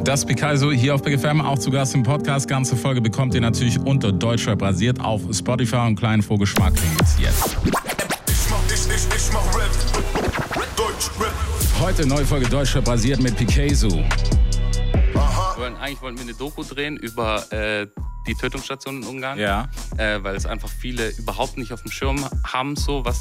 Das Picasso hier auf Big FM, auch zu Gast im Podcast. Ganze Folge bekommt ihr natürlich unter Deutschrap basiert auf Spotify und kleinen Vorgeschmack gibt's jetzt. Ich mach Rap, Deutschrap. Heute neue Folge Deutschrap basiert mit Picasso. Eigentlich wollten wir eine Doku drehen über die Tötungsstation in Ungarn. Ja. Weil es einfach viele überhaupt nicht auf dem Schirm haben, so was